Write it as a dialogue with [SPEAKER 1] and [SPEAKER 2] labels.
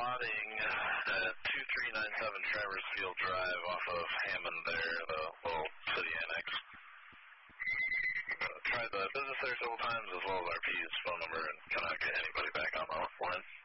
[SPEAKER 1] plotting at 2397 Travers Field Drive off of Hammond there, the little city annex. Tried the business there several times as well as RP's phone number and cannot get anybody back on the line.